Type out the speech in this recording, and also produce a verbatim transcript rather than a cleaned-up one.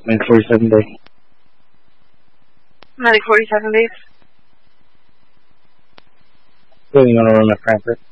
Medic forty-seven base. Medic forty-seven base. Waiting on a room at Frankfurt.